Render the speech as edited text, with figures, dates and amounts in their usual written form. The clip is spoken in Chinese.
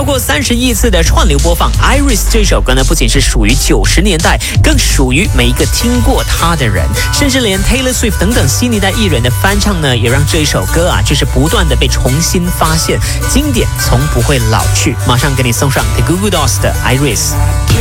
过30亿次的串流播放， Iris 这首歌呢，不仅是属于90年代，更属于每一个听过它的人，甚至连 Taylor Swift 等等新一代艺人的翻唱呢，也让这一首歌啊，就是不断的被重新发现，经典从不会老去。马上给你送上 The Goo Goo Dolls 的 Iris。